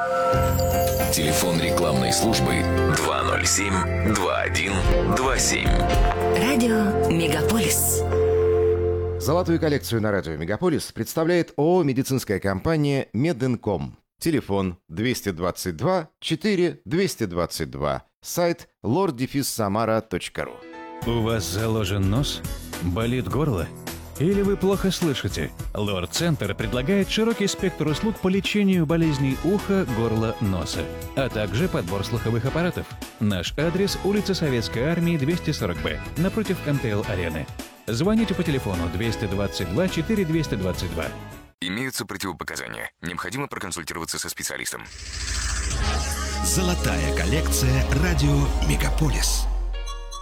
Телефон рекламной службы 207-2127. Радио Мегаполис. Золотую коллекцию на радио «Мегаполис» представляет ООО «Медицинская компания Мединком». Телефон 222 4 222. Сайт lord-samara.ru. У вас заложен нос? Болит горло? Или вы плохо слышите? Лор-центр предлагает широкий спектр услуг по лечению болезней уха, горла, носа, а также подбор слуховых аппаратов. Наш адрес – улица Советской Армии, 240Б, напротив МТЛ-арены. Звоните по телефону 222 4 222. Имеются противопоказания. Необходимо проконсультироваться со специалистом. Золотая коллекция радио «Мегаполис».